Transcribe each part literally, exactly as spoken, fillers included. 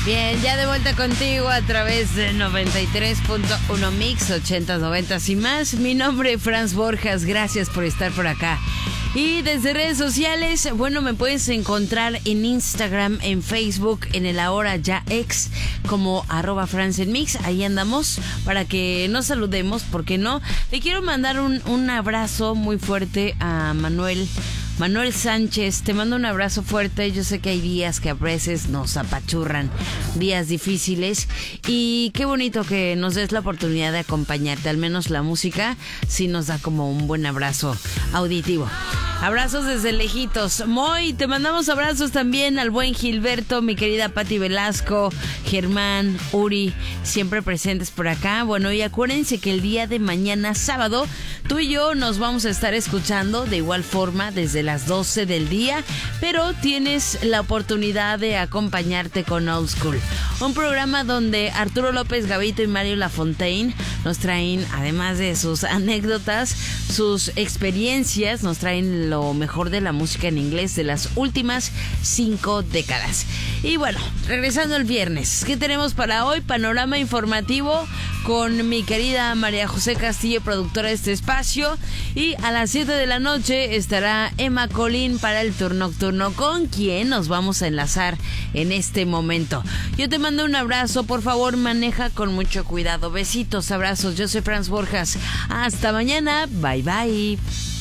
Bien, ya de vuelta contigo a través de noventa y tres punto uno Mix, ochentas, noventas y más. Mi nombre es Franz Borjas, gracias por estar por acá. Y desde redes sociales, bueno, me puedes encontrar en Instagram, en Facebook, en el ahora ya ex, como arroba Franz en Mix. Ahí andamos para que nos saludemos, ¿por qué no? Le quiero mandar un, un abrazo muy fuerte a Manuel. Manuel Sánchez, te mando un abrazo fuerte. Yo sé que hay días que a veces nos apachurran, días difíciles, y qué bonito que nos des la oportunidad de acompañarte. Al menos la música sí nos da como un buen abrazo auditivo. Abrazos desde lejitos. Moy, te mandamos abrazos también al buen Gilberto, mi querida Pati Velasco, Germán, Uri, siempre presentes por acá. Bueno, y acuérdense que el día de mañana, sábado, tú y yo nos vamos a estar escuchando de igual forma desde las doce del día, pero tienes la oportunidad de acompañarte con Old School, un programa donde Arturo López Gavito y Mario Lafontaine nos traen, además de sus anécdotas, sus experiencias, nos traen lo mejor de la música en inglés de las últimas cinco décadas. Y bueno, regresando el viernes, ¿qué tenemos para hoy? Panorama informativo con mi querida María José Castillo, productora de este espacio, y a las siete de la noche estará Emma Colín para el turno nocturno, con quien nos vamos a enlazar en este momento. Yo te mando un abrazo, por favor maneja con mucho cuidado. Besitos, abrazos, yo soy Franz Borjas. Hasta mañana, bye bye.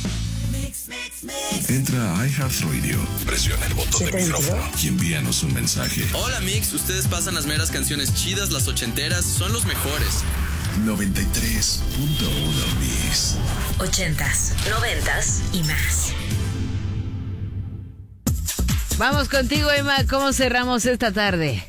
Entra a iHeartRadio, presiona el botón de micrófono y envíanos un mensaje. Hola Mix, ustedes pasan las meras canciones chidas, las ochenteras, son los mejores. noventa y tres punto uno Mix. Ochentas, noventas y más. Vamos contigo, Emma, ¿cómo cerramos esta tarde?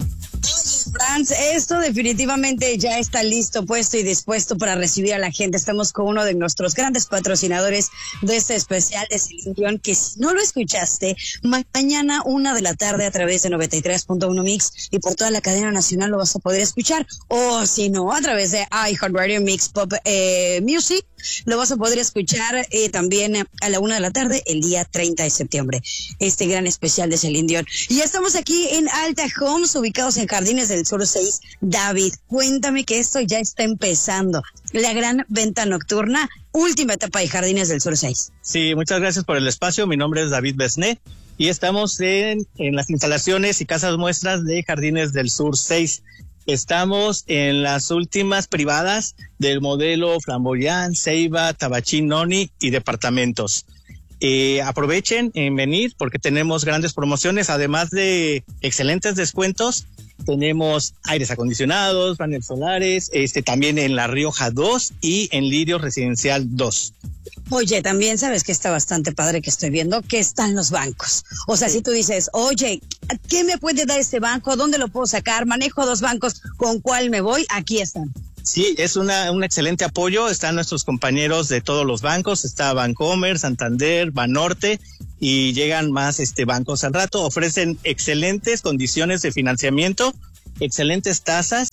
Franz, esto definitivamente ya está listo, puesto y dispuesto para recibir a la gente. Estamos con uno de nuestros grandes patrocinadores de este especial de Celine Dion, que si no lo escuchaste, mañana una de la tarde a través de noventa y tres punto uno Mix y por toda la cadena nacional lo vas a poder escuchar, o si no, a través de iHeartRadio Mix Pop eh, Music, lo vas a poder escuchar eh, también a la una de la tarde el día treinta de septiembre, este gran especial de Celine Dion. Y estamos aquí en Alta Homes, ubicados en Jardines del Sur seis. David, cuéntame que esto ya está empezando, la gran venta nocturna, última etapa de Jardines del Sur seis. Sí, muchas gracias por el espacio. Mi nombre es David Besné y estamos en, en las instalaciones y casas muestras de Jardines del Sur seis. Estamos en las últimas privadas del modelo Flamboyant, Ceiba, Tabachín, Noni y departamentos. Eh, aprovechen en venir porque tenemos grandes promociones, además de excelentes descuentos. Tenemos aires acondicionados, paneles solares, este también en La Rioja dos y en Lirio Residencial dos. Oye, también sabes que está bastante padre que estoy viendo que están los bancos. O sea, si tú dices, oye, ¿qué me puede dar este banco? ¿Dónde lo puedo sacar? Manejo dos bancos, ¿con cuál me voy? Aquí están. Sí, es una, un excelente apoyo. Están nuestros compañeros de todos los bancos. Está Bancomer, Santander, Banorte y llegan más este bancos al rato. Ofrecen excelentes condiciones de financiamiento, excelentes tasas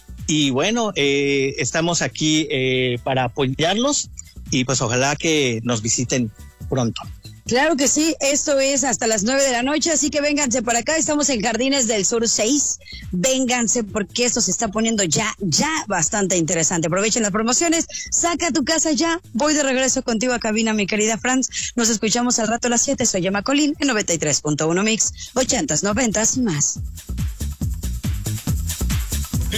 y bueno, eh, estamos aquí eh, para apoyarlos y pues ojalá que nos visiten pronto. Claro que sí, esto es hasta las nueve de la noche, así que vénganse para acá, estamos en Jardines del Sur seis, vénganse porque esto se está poniendo ya, ya bastante interesante. Aprovechen las promociones, saca tu casa ya, voy de regreso contigo a cabina, mi querida Franz, nos escuchamos al rato a las siete, soy Emma Colín en noventa y tres punto uno Mix, ochentas, noventas y más.